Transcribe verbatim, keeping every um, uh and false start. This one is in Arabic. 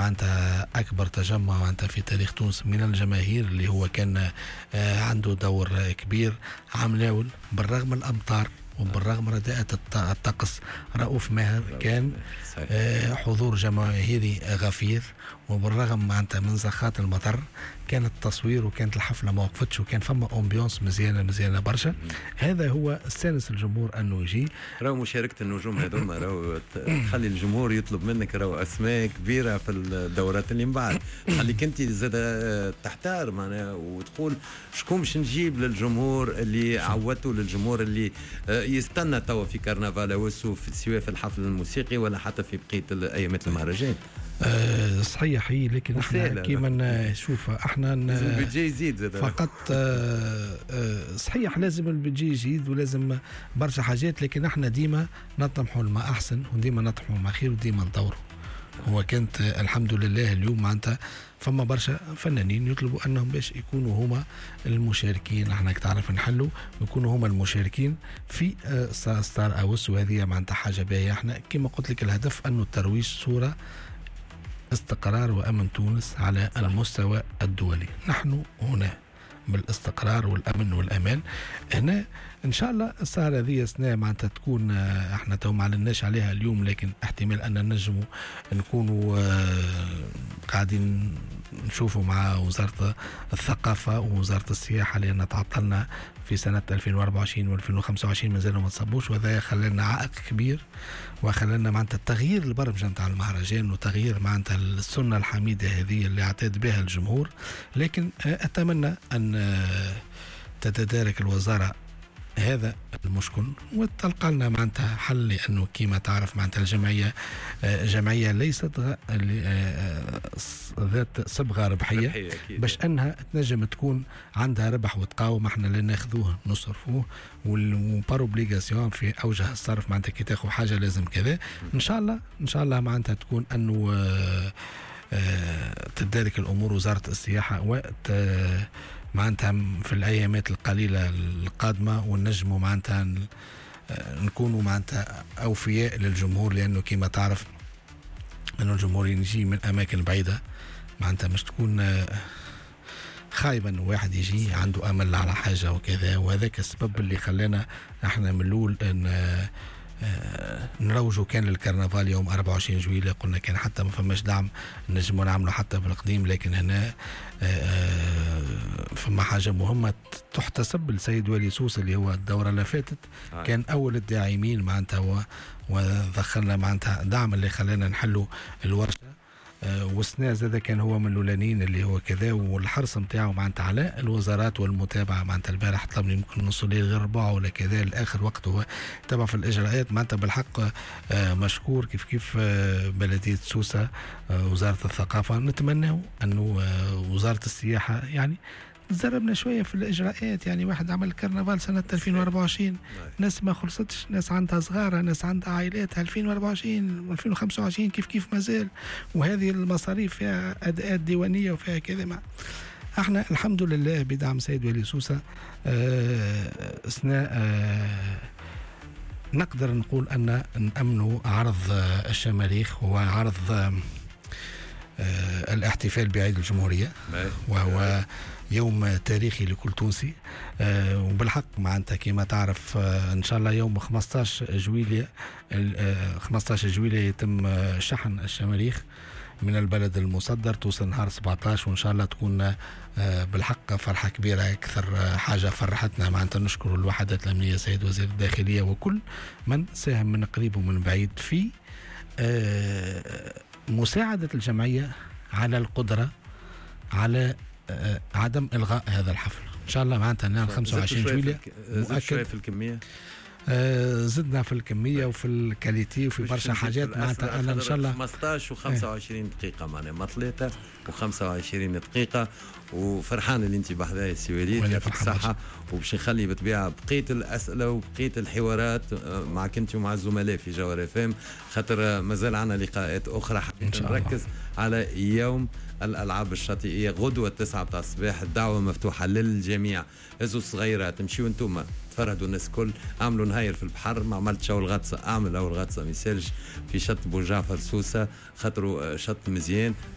معناتها أكبر تجمع معناتها في تاريخ تونس من الجماهير اللي هو كان عنده دور كبير. عام ناول بالرغم من الأمطار وبالرغم رداءة الطقس رؤوف ماهر كان حضور جماهيري غفير، وبالرغم معناتها من زخات المطر كان التصوير وكانت الحفله ما وقفتش وكان فما امبيونس مزيانه مزيانه برشا. هذا هو استانس الجمهور انه يجي. راهو مشاركه النجوم هذوما راهو تخلي الجمهور يطلب منك راهو اسماء كبيره في الدورات اللي من بعد، خليك انت زاد تحتار معناها وتقول شكون باش نجيب للجمهور اللي عودته للجمهور اللي يستنى توا في كرنفال وسو سواء في الحفل الموسيقي ولا حتى في بقيه ايامات المهرجان. أه صحيح هي، لكن احنا كيما نشوف احنا البيجي يزيد فقط. أه أه صحيح لازم البيجي يزيد ولازم برشا حاجات، لكن احنا ديما نطمحوا لما احسن وديما نطمحوا لما خير وديما نطوروا. هو كانت الحمد لله اليوم معناتها فما برشا فنانين يطلبوا انهم باش يكونوا هما المشاركين، احنا تعرف نحلوا يكونوا هما المشاركين في ستار اوس، وهذه معناتها حاجه باهيه. احنا كما قلت لك الهدف انه الترويج صوره استقرار وأمن تونس على المستوى الدولي. نحن هنا بالاستقرار والأمن والأمان هنا إن شاء الله. السهرة هذه سنة معناتها تكون احنا تو ما علناش عليها اليوم، لكن احتمال أن نجموا نكونوا قاعدين نشوفوا مع وزارة الثقافة ووزارة السياحة، لأن تعطلنا في سنة ألفين وأربعة وعشرين وألفين وخمسة وعشرين مازالوا ما تصبوش، وهذا خلالنا عائق كبير وخلالنا معناتها تغيير البرمجة نتاع المهرجان وتغيير معناتها السنة الحميدة هذه اللي اعتاد بها الجمهور. لكن أتمنى أن تتدارك الوزارة هذا المشكل وتلقى لنا معناتها حل، لانه كيما تعرف معناتها الجمعيه جمعيه ليست ذات صبغه ربحيه باش انها تنجم تكون عندها ربح وتقاوم. احنا اللي ناخذوه نصرفوه وباروبليغاسيون في اوجه الصرف معناتها كي تاخذ حاجه لازم كذا. ان شاء الله ان شاء الله معناتها تكون انه تدارك الامور وزاره السياحه وت معناتها في الايامات القليله القادمه، ونجموا معناتها نكونوا معناتها اوفياء للجمهور، لانه كما تعرف انه الجمهور يجي من اماكن بعيده معناتها مش تكون خايبه انه واحد يجي عنده امل على حاجه وكذا. وهذاك السبب اللي خلانا احنا من الاول ان آه نروجوا كان للكرنفال يوم أربعة وعشرين جويلية. قلنا كان حتى ما فماش دعم نجموا نعمله حتى بالقديم، لكن هنا آه فما حاجة مهمة تحتسب للسيد والي سوس اللي هو الدورة اللي فاتت آه. كان أول الداعمين معناتها ودخلنا معناتها دعم اللي خلانا نحلوا الورشة. أه وسنا زاد كان هو من الاولانيين اللي هو كذا، والحرص نتاعو معناتها على الوزارات والمتابعه. معناتها البارح طلبني ممكن نوصل ليه غير ربع ولا كذا لاخر وقت هو تابع في الاجراءات معناتها بالحق. أه مشكور كيف كيف أه بلديه سوسه أه وزاره الثقافه. نتمنى انه أه وزاره السياحه يعني تزربنا شويه في الاجراءات. يعني واحد عمل كرنفال سنه ألفين وأربعة وعشرين ناس ما خلصتش، ناس عندها صغار، ناس عندها عائلات. ألفين وأربعة وعشرين وألفين وخمسة وعشرين كيف كيف مازال، وهذه المصاريف فيها اداءات ديوانيه وفيها كذا. مع احنا الحمد لله بدعم سيد والي سوسه اثناء آه نقدر نقول ان نامنوا عرض آه الشماريخ وعرض آه آه الاحتفال بعيد الجمهوريه، وهو يوم تاريخي لكل تونسي. آه وبالحق معناتها كما تعرف آه ان شاء الله يوم خمسة عشر جويلية آه خمسة عشر جويلية يتم آه شحن الشماريخ من البلد المصدر، توصل نهار سبعة عشر، وان شاء الله تكون آه بالحق فرحة كبيرة. اكثر آه حاجة فرحتنا معناتها نشكر الوحدات الامنية سيد وزير الداخلية وكل من ساهم من قريب ومن بعيد في آه مساعدة الجمعية على القدرة على آه عدم إلغاء هذا الحفل. إن شاء الله معناتها نهار خمسة وعشرين جويلية مؤكد شوية في الكمية. آه زدنا في الكمية وفي الكاليتي وفي برشا حاجات معناتها. أنا إن شاء الله خمسطاش وخمسة وعشرين دقيقة معناها ما ثلاثة وخمسة وعشرين دقيقة. وفرحان اللي انت بحذايا السواليد يعطيك الصحة، وباش نخلي بالطبيعة بقية الأسئلة وبقية الحوارات معك انت ومع الزملاء في جوهر اف ام، خاطر مازال عنا لقاءات أخرى حتى نركز على يوم الألعاب الشاطئية غدوة تسعة بتاع الصباح. الدعوة مفتوحة للجميع، هزوا الصغيرة تمشيوا انتم تفرهدوا الناس كل، اعملوا نهاير في البحر. ما عملتش اول غطسة اعمل اول غطسة، ما يسالش في شط بو جعفر سوسة خاطروا شط مزيان.